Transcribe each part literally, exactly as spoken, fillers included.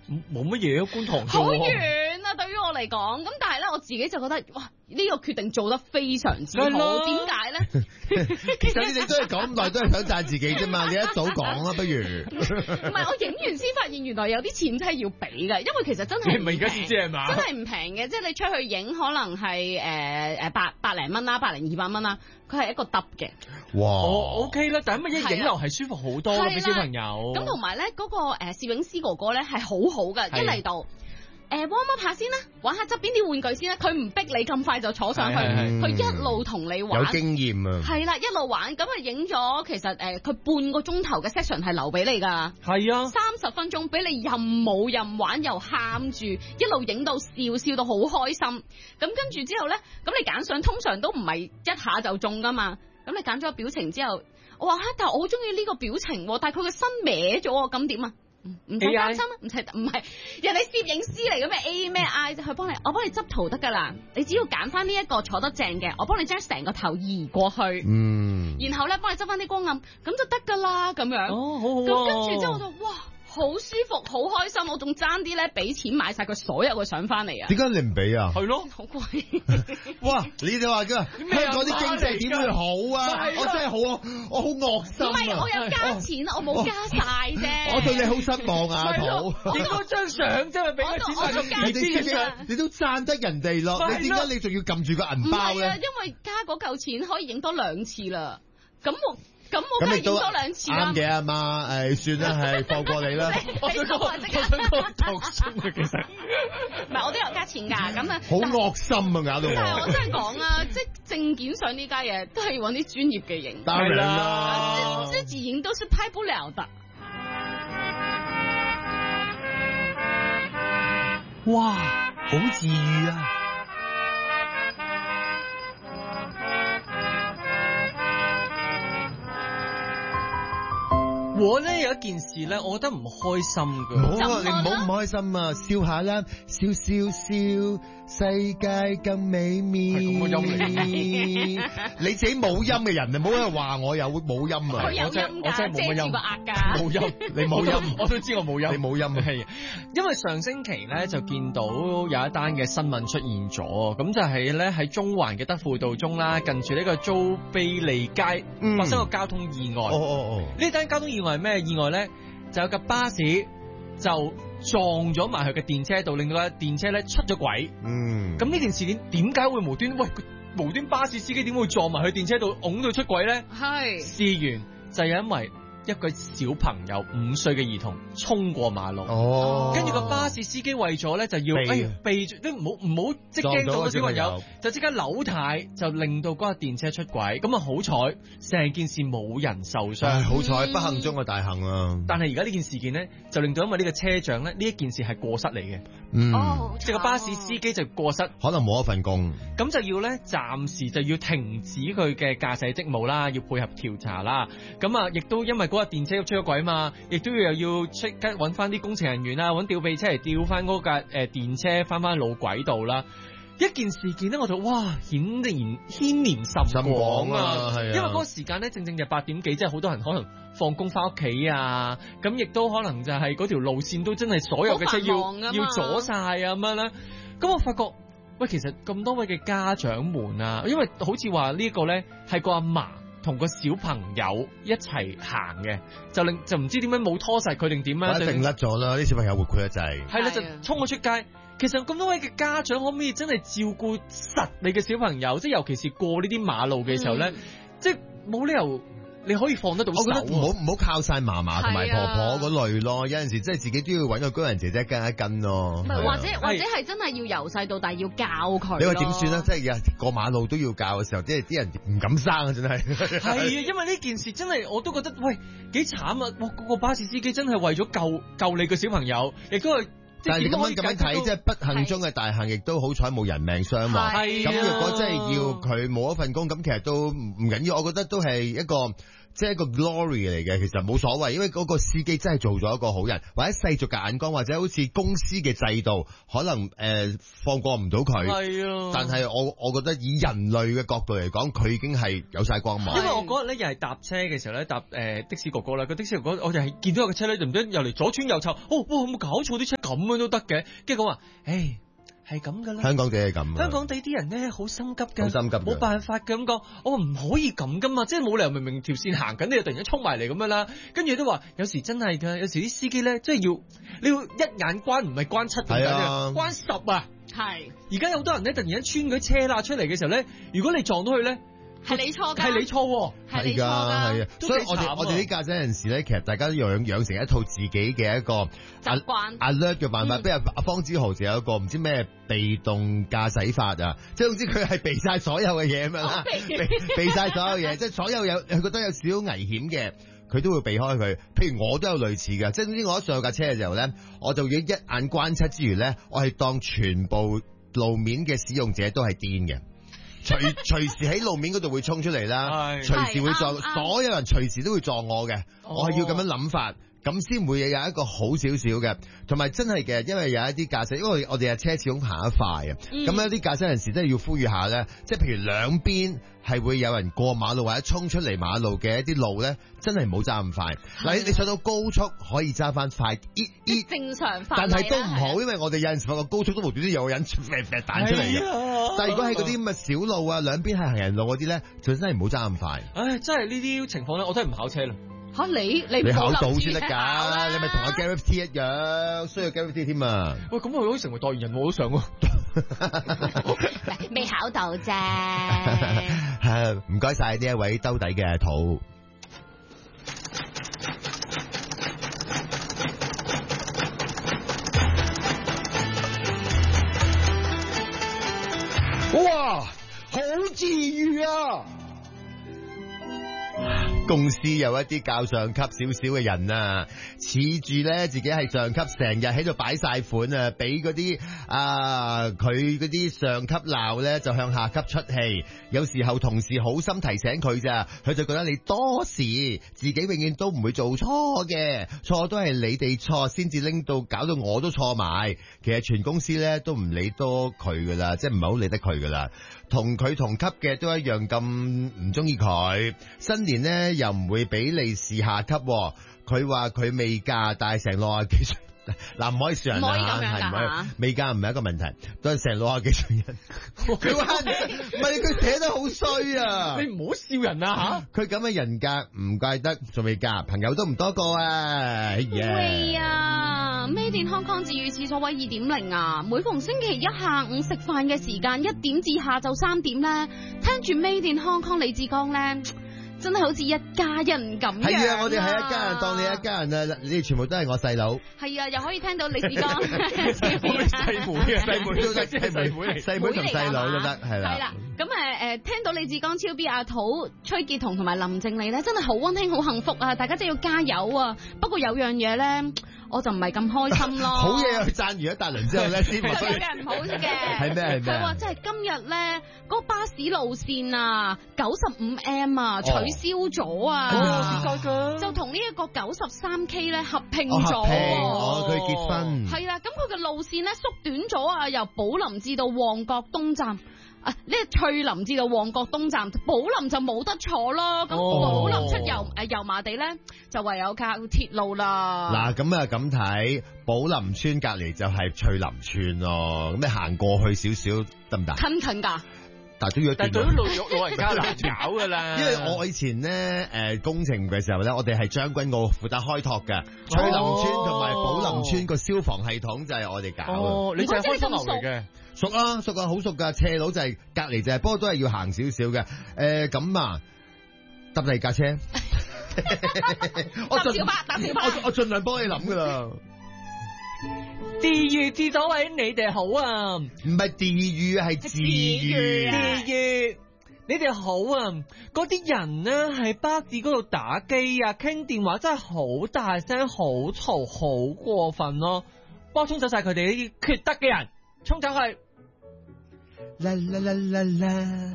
冇乜嘢啊，觀塘啫喎好遠啊！對於我嚟講，咁但係咧我自己就覺得哇，呢、這個決定做得非常之好。點解咧？ 其實你哋都係講咁耐，都係想讚自己啫嘛。你一早講啦，不如。 唔係，我影完先發現原來有啲錢真係要俾㗎，因為其實真係你唔係而家先知係嘛？ 真係唔平嘅，即係你出去影可能係誒誒百百零蚊啦，百零二百蚊啦，佢係一個揼嘅。 哇！ 我 OK 啦，但係乜嘢影樓係舒服好多嘅俾小朋友。 咁同埋咧嗰個誒攝影師哥哥咧係好好㗎，一嚟到。誒 warm up 下先啦，玩下側邊啲玩具先啦。佢唔逼你咁快就坐上去，佢一路同你玩。 有經驗啊！ 係啦，一路玩咁啊，影咗其實誒，佢、呃、半個鐘頭嘅 section 係留俾你㗎。 係啊，三十分鐘俾你任舞任玩又喊住，一路影到笑，笑到好開心。咁跟住之後咧，咁你揀相通常都唔係一下就中㗎嘛。咁你揀咗個表情之後，我話嚇，但係我好中意呢個表情，但係佢個身歪咗，咁點啊？唔使擔心啊，唔使唔係人哋攝影師嚟嘅咩 A 咩 I 啫，佢幫你，我幫你執圖得噶啦，你只要揀翻呢一個坐得正嘅，我幫你將成個頭移過去，嗯，然後咧幫你執翻啲光暗，咁就得噶啦，咁樣， 哦，好好， 咁跟住之後我就哇。好舒服，好開心，我仲爭啲咧，俾錢買晒佢所有嘅相翻嚟啊！ 點解你唔俾啊？ 係咯， 好貴。 哇！你哋話噶香港啲經濟點會好啊？我真係好啊，我好惡心啊！ 唔係，我有加錢，我冇加晒啫。 我對你好失望啊，土。 影多張相啫嘛，俾個錢我仲加錢， 你都讚得人哋咯，你點解你仲要撳住個銀包咧？ 唔係啊，因為加嗰嚿錢可以影多兩次啦。咁我。咁我梗係影多兩次啦。 啱嘅阿媽，誒算啦，係放過你啦。 我想講，我想講頭先啊，其實唔係我都有加錢㗎，咁啊。 好惡心啊，搞到我。 但係我真係講啊，即係證件上呢家嘢都係要揾啲專業嘅影。 當然啦， 自己影都是拍不了的。 哇，好治愈啊！我咧有一件事咧，我覺得唔開心㗎。 唔好啊，你唔好唔開心啊，笑下啦，笑笑笑，世界更美妙。 係咁嘅音嚟。 你自己冇音嘅人，你唔好喺度話我有冇音啊。 佢有音㗎， 我真係冇乜音。 遮住個額㗎。 冇音， 你冇音， 我都知我冇音。 你冇音啊。 係，因為上星期咧就見到有一單嘅新聞出現咗，咁就係咧喺中環嘅德輔道中啦，近住呢個租庇利街、嗯、發生個交通意外。哦哦哦！呢單交通意外係咩意外咧？就有架巴士就撞咗埋佢嘅電車度，令到架電車咧出咗軌。嗯。咁呢件事件點解會無端喂無端巴士司機點會撞埋佢電車度，拱到出軌咧？係。事緣就係因為一個小朋友五歲嘅兒童衝過馬路，哦，跟住個巴士司機為咗咧就要避避住，都唔好唔好即驚到個小朋友，就即刻扭軚，就令到嗰架電車出軌。咁啊好彩，成件事冇人受傷， 好彩不幸中嘅大幸啊！ 但係而家呢件事件咧，就令到因為呢個車長咧呢一件事係過失嚟嘅， 嗯， 即係個巴士司機就過失， 可能冇一份工， 咁就要咧暫時就要停止佢嘅駕駛職務啦，要配合調查啦。咁啊，亦都因為嗰個電車出咗軌嘛，亦都要又要即刻揾翻啲工程人員啦，揾吊臂車嚟吊翻嗰架誒電車翻翻路軌道啦。一件事件咧，我就哇顯然牽連甚廣啊！係啊，因為嗰個時間咧，正正就八點幾，即係好多人可能放工翻屋企啊，咁亦都可能就係嗰條路線都真係所有嘅車要要阻晒啊咁樣啦。咁我發覺喂，其實咁多位嘅家長們啊，因為好似話呢個咧係個阿嫲同個小朋友一齊行嘅，就令就唔知點解冇拖實佢定點樣， 一定甩咗啦！啲小朋友活潑得滯， 係啦，就衝咗出街。其實咁多位嘅家長可唔可以真係照顧實你嘅小朋友？即係尤其是過呢啲馬路嘅時候咧，嗯、即係冇理由你可以放得到手。 我覺得唔好唔好靠晒嫲嫲同埋婆婆嗰類咯，有陣時即係自己都要揾個工人姐姐跟一跟咯。 唔係，或者或者係真係要由細到大要教佢。 你話點算咧？即係日過馬路都要教嘅時候，即係啲人唔敢生啊！真係。係啊， 因為呢件事真係我都覺得喂幾慘啊！哇，嗰個巴士司機真係為咗救救你嘅小朋友，亦都係。 但係你咁樣咁樣睇，即係不幸中嘅大幸，亦都好彩冇人命傷亡。咁如果真係要佢冇一份工，咁其實都唔緊要。我覺得都係一個即係一個 glory 嚟嘅，其實冇所謂，因為嗰個司機真係做咗一個好人，或者世俗嘅眼光，或者好似公司嘅制度，可能誒、呃、放過唔到佢。係啊，但係我我覺得以人類嘅角度嚟講，佢已經係有晒光芒。 因為我嗰日咧又係搭車嘅時候咧，搭誒、呃、的士哥哥啦，個的士哥哥我就係見到有個車咧，唔知又嚟左穿右插，哦哇，有冇搞錯啲車咁樣都得嘅？跟住講話，誒。係咁噶啦， 香港地係咁， 香港地啲人咧好心急嘅， 好心急， 冇辦法嘅咁講，我話唔可以咁噶嘛，即係冇理由明明條線行緊，你就突然間衝埋嚟咁樣啦。跟住都話有時真係噶，有時啲司機咧，即係要你要一眼關唔係關七咁緊嘅，關十啊。係，而家有好多人咧，突然間穿嗰車啦出嚟嘅時候咧，如果你撞到佢咧。 係你錯㗎， 係你錯， 係你錯㗎， 係啊，所以我哋我哋啲駕駛人士咧，其實大家都養養成一套自己嘅一個習慣 alert 嘅辦法。比如阿方子豪就有一個唔知咩被動駕駛法啊，即係總之佢係避晒所有嘅嘢咁樣啦，避避晒所有嘢，即係所有有佢覺得有少少危險嘅，佢都會避開佢。譬如我都有類似嘅，即係總之我一上架車嘅時候咧，我就要一眼關七之餘咧，我係當全部路面嘅使用者都係癲嘅。隨隨時喺路面嗰度會衝出嚟啦，隨時會撞，所有人隨時都會撞我嘅，我係要咁樣諗法，咁先會有一個好少少嘅，同埋真係嘅，因為有一啲駕駛，因為我哋係車始終行得快啊，咁有啲駕駛人士真係要呼籲下咧，即係譬如兩邊係會有人過馬路或者衝出嚟馬路嘅一啲路咧，真係唔好揸咁快。嗱，你上到高速可以揸翻快啲啲， 正常快， 但係都唔好，因為我哋有陣時發覺高速都無端端有個人飛飛彈出嚟嘅。但係如果喺嗰啲咁嘅小路啊，兩邊係行人路嗰啲咧，就真係唔好揸咁快。 唉，真係呢啲情況咧，我都係唔考車啦。 吓、啊、你你你考到先得噶，你咪同阿 Gareth T 一樣，需要 Gareth T 添啊！ 喂，咁我可以成為代言人，我都想喎。 未考到啫。 唔該晒呢一位兜底嘅肚。哇，好治愈啊！公司有一啲較上級少少嘅人啊，恃住咧自己係上級，成日喺度擺晒款啊，俾嗰啲啊佢嗰啲上級鬧咧，就向下級出氣。有時候同事好心提醒佢咋，佢就覺得你多事，自己永遠都唔會做錯嘅，錯都係你哋錯，先至拎到搞到我都錯埋。其實全公司咧都唔理多佢噶啦，即係唔係好理得佢噶啦。同佢同級嘅都一樣咁唔中意佢。新年咧又唔會俾你試下級，佢話佢未嫁，但係成六廿幾歲，嗱唔可以笑人啊，係唔可以？未嫁唔係一個問題，都係成六廿幾歲人。佢話唔係佢寫得好衰啊！ 你唔好笑人啊吓！ 佢咁嘅人格唔怪得，仲未嫁，朋友都唔多個啊！ 喂啊！Made in Hong Kong 治癒廁所位二點零啊！每逢星期一下午食飯嘅時間一點至下晝三點咧，聽住 Made in Hong Kong 李志剛咧。真係好似一家人咁樣。 係啊，我哋係一家人，當你一家人啊！你哋全部都係我細佬。 係啊，又可以聽到李志剛細妹啊，細妹都得，細妹嚟， 細妹同細佬都得，係啦。 係啦，咁誒誒，聽到李志剛、超 B、阿土、崔潔彤同埋林靜麗咧，真係好溫馨、好幸福啊！大家真係要加油啊！不過有樣嘢咧，我就唔係咁開心咯。 好嘢，佢讚完一大輪之後咧，先有嘅唔好嘅。 係咩係咩？ 佢話即係今日咧，嗰巴士路線啊，九十五 M 啊，取消咗啊！ 哦， 就同呢一個九十三 K 咧合併咗。 哦，佢結婚。 係啦，咁佢嘅路線咧縮短咗啊，由寶林至到旺角東站。啊！呢個翠林至到旺角東站，寶林就冇得坐咯。咁寶林出油誒油麻地咧，就唯有靠鐵路啦。 嗱，咁啊咁睇，寶林村隔籬就係翠林村咯。咁你行過去少少得唔得？ 近近噶。 但係都要， 但係對於老老人家難搞噶啦。 因為我以前咧誒工程嘅時候咧，我哋係將軍澳負責開拓嘅，翠林村同埋寶林村個消防系統就係我哋搞。 哦，你就係開心牛嚟嘅。 熟啊，熟啊，好熟噶，斜路就係隔籬就係，不過都係要行少少嘅。誒，咁啊，搭第二架車， 搭小巴，搭小巴， 我我盡量幫你諗噶啦。 地獄廁所位，你哋好啊， 唔係地獄係治癒， 地獄，你哋好啊。嗰啲人呢喺巴士嗰度打機啊，傾電話真係好大聲，好嘈，好過分咯。幫我沖走晒佢哋呢啲缺德嘅人，沖走去。 啦啦啦啦啦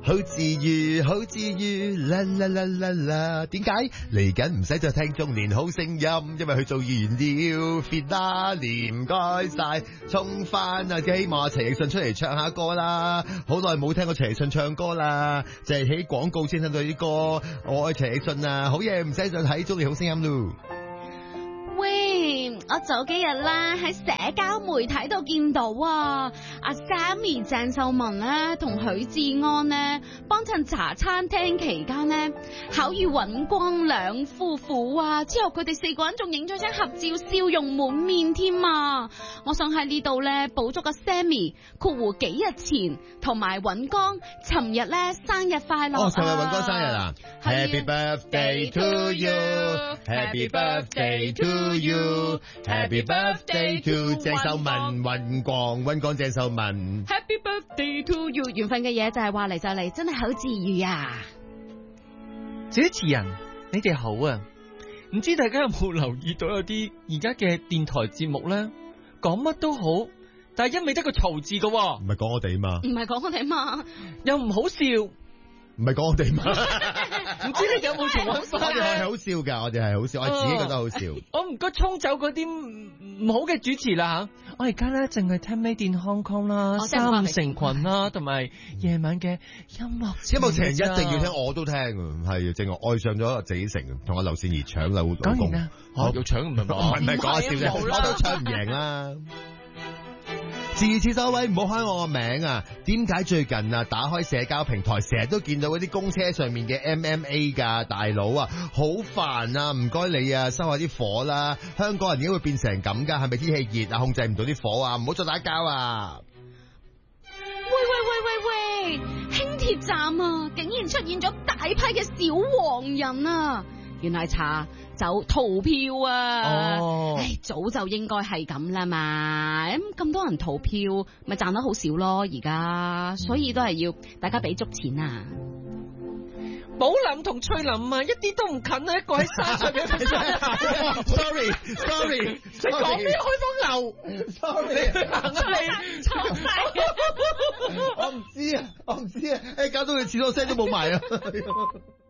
好治愈，好治愈，啦啦啦啦啦。點解嚟緊唔使再聽中年好聲音？因為佢做完了 finale，唔該晒，衝翻啊！希望阿陳奕迅出嚟唱下歌啦。好耐冇聽過陳奕迅唱歌啦，就係喺廣告先聽到啲歌。我愛陳奕迅啊，好嘢，唔使再睇中年好聲音咯。 喂，我早幾日啦喺社交媒體度見到啊，阿 Sammy 鄭秀文咧同許志安咧幫襯茶餐廳期間咧巧遇尹光兩夫婦啊，之後佢哋四個人仲影咗張合照，笑容滿面添啊！我想喺呢度咧補祝阿 Sammy 括弧幾日前同埋尹光尋日咧生日快樂啊！ 哦，尋日尹光生日啊 ！Happy birthday to you，Happy birthday to you，Happy birthday to 鄭秀文、尹光、尹光、鄭秀文。 Happy birthday to you， 緣分嘅嘢就係話嚟就嚟，真係好治愈啊！ 主持人，你哋好啊！唔知大家有冇留意到有啲而家嘅電台節目咧，講乜都好，但係一味得個嘈字噶， 唔係講我哋嘛？ 唔係講我哋嘛？ 又唔好笑。 唔係講我哋嘛？ 唔知你有冇重溫翻？ 我哋係好笑噶，我哋係好笑，我自己覺得好笑。 我唔該沖走嗰啲唔好嘅主持啦吓，我而家咧淨係聽 Made in Hong Kong 啦，三五成群啦，同埋夜晚嘅音樂。 音樂情人一定要聽，我都聽，係淨係愛上咗謝依成，同阿劉善怡搶老公。 當然啦，我要搶唔係嘛？ 唔係講笑啫，我都搶唔贏啦。自此所謂唔好開我個名啊！點解最近啊打開社交平台，成日都見到嗰啲公車上面嘅 M M A 噶大佬啊，好煩啊！唔該你啊，收下啲火啦！香港人點解會變成咁噶？係咪天氣熱啊，控制唔到啲火啊？唔好再打交啊！ 喂喂喂喂喂，輕鐵站啊，竟然出現咗大批嘅小黃人啊！原來查走逃票啊！ 哦， 唉，早就應該係咁啦嘛。咁咁多人逃票，咪賺得好少咯。而家所以都係要大家俾足錢啊！ 寶林同翠林啊，一啲都唔近啊，一個喺山上嘅。 sorry sorry， 你講咩開風流 ？sorry， 你去行啊你！ 錯晒， 我唔知啊，我唔知啊，誒搞到佢廁所聲都冇埋啊！